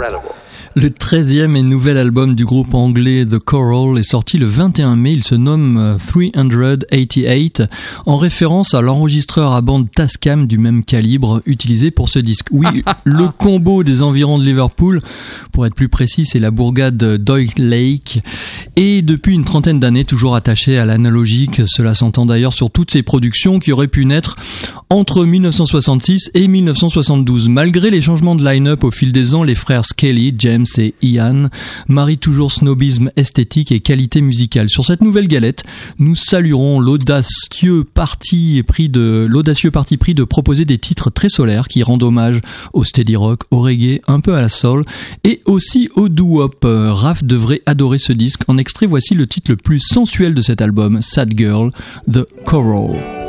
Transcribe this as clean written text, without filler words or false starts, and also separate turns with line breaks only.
Le 13e et nouvel album du groupe anglais The Coral est sorti le 21 mai. Il se nomme 388, en référence à l'enregistreur à bande Tascam du même calibre utilisé pour ce disque. Oui, le combo des environs de Liverpool, pour être plus précis, c'est la bourgade d'Oil Lake. Et depuis une trentaine d'années, toujours attaché à l'analogique. Cela s'entend d'ailleurs sur toutes ses productions qui auraient pu naître entre 1966 et 1972. Malgré les changements de line-up au fil des ans, les frères Skelly, James et Ian marient toujours snobisme esthétique et qualité musicale. Sur cette nouvelle galette, nous saluerons l'audacieux parti pris de proposer des titres très solaires qui rendent hommage au steady rock, au reggae, un peu à la soul et aussi au doo-wop. Raph devrait adorer ce disque. En extrait, voici le titre le plus sensuel de cet album, Sad Girl, The Coral.